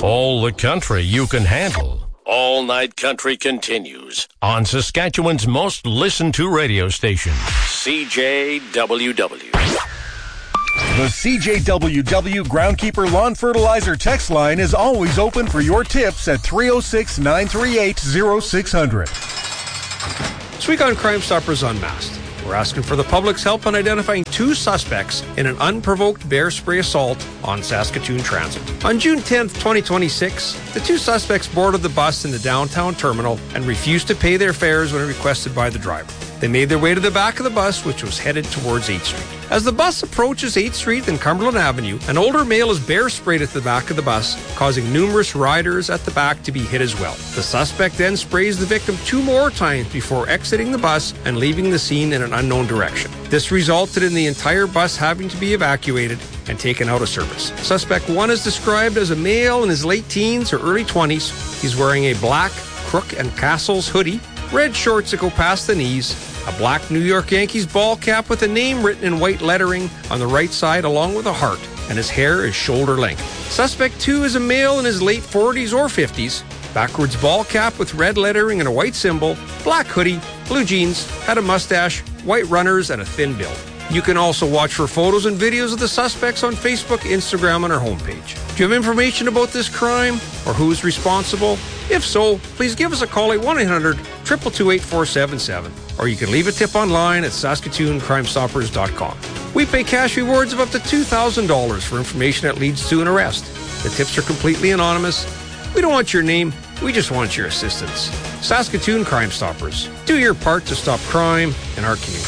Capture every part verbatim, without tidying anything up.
All the country you can handle. All Night Country continues on Saskatchewan's most listened to radio station, C J W W. The C J W W Groundkeeper Lawn Fertilizer text line is always open for your tips at three oh six, nine three eight, oh six hundred. This week on Crime Stoppers Unmasked, we're asking for the public's help on identifying two suspects in an unprovoked bear spray assault on Saskatoon Transit. On June tenth, twenty twenty-six, the two suspects boarded the bus in the downtown terminal and refused to pay their fares when requested by the driver. They made their way to the back of the bus, which was headed towards eighth Street. As the bus approaches eighth Street and Cumberland Avenue, an older male is bear sprayed at the back of the bus, causing numerous riders at the back to be hit as well. The suspect then sprays the victim two more times before exiting the bus and leaving the scene in an unknown direction. This resulted in the entire bus having to be evacuated and taken out of service. Suspect one is described as a male in his late teens or early twenties. He's wearing a black Crook and Castles hoodie, red shorts that go past the knees, a black New York Yankees ball cap with a name written in white lettering on the right side along with a heart, and his hair is shoulder length. Suspect two is a male in his late forties or fifties, backwards ball cap with red lettering and a white symbol, black hoodie, blue jeans, had a mustache, white runners, and a thin build. You can also watch for photos and videos of the suspects on Facebook, Instagram, and our homepage. Do you have information about this crime or who's responsible? If so, please give us a call at one eight hundred, two two two, eight four seven seven, or you can leave a tip online at saskatoon crime stoppers dot com. We pay cash rewards of up to two thousand dollars for information that leads to an arrest. The tips are completely anonymous. We don't want your name, we just want your assistance. Saskatoon Crime Stoppers. Do your part to stop crime in our community.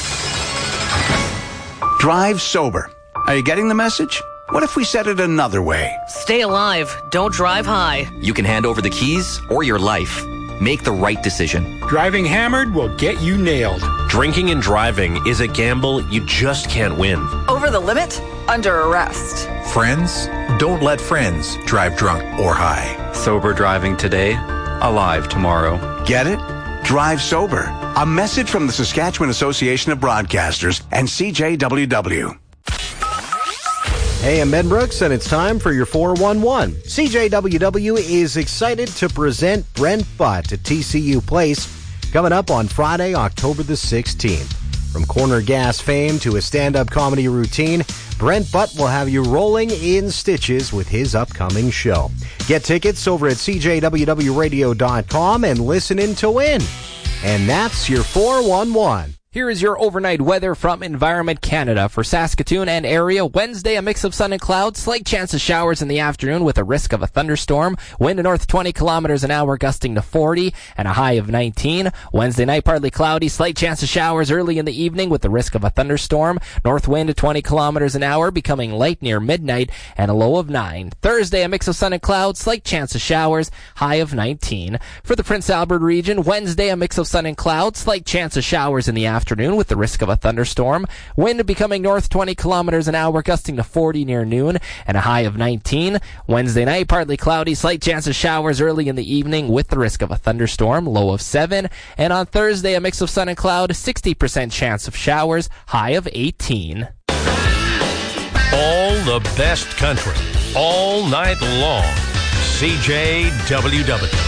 Drive sober. Are you getting the message? What if we said it another way? Stay alive. Don't drive high. You can hand over the keys or your life. Make the right decision. Driving hammered will get you nailed. Drinking and driving is a gamble you just can't win. Over the limit? Under arrest. Friends? Don't let friends drive drunk or high. Sober driving today, alive tomorrow. Get it? Drive sober. A message from the Saskatchewan Association of Broadcasters and C J W W. Hey, I'm Ben Brooks, and it's time for your four one one. C J W W is excited to present Brent Butt at T C U Place coming up on Friday, October the sixteenth. From corner gas fame to a stand-up comedy routine, Brent Butt will have you rolling in stitches with his upcoming show. Get tickets over at c j w w radio dot com and listen in to win. And that's your four one one. Here is your overnight weather from Environment Canada. For Saskatoon and area, Wednesday, a mix of sun and clouds, slight chance of showers in the afternoon with a risk of a thunderstorm. Wind north twenty kilometers an hour, gusting to forty, and a high of nineteen. Wednesday night, partly cloudy, slight chance of showers early in the evening with the risk of a thunderstorm. North wind twenty kilometers an hour, becoming light near midnight, and a low of nine. Thursday, a mix of sun and clouds, slight chance of showers, high of nineteen. For the Prince Albert region, Wednesday, a mix of sun and clouds, slight chance of showers in the afternoon. Afternoon with the risk of a thunderstorm. Wind becoming north twenty kilometers an hour, gusting to forty near noon, and a high of nineteen. Wednesday night, partly cloudy, slight chance of showers early in the evening with the risk of a thunderstorm, low of seven. And on Thursday, a mix of sun and cloud, sixty percent chance of showers, high of eighteen. All the best country, all night long. C J W W.